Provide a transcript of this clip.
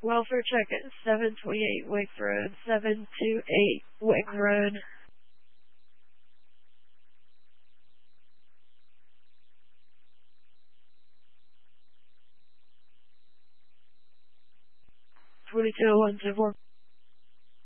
Welfare check at 728 Wick Road, 728 Wick Road. Twenty-two 124.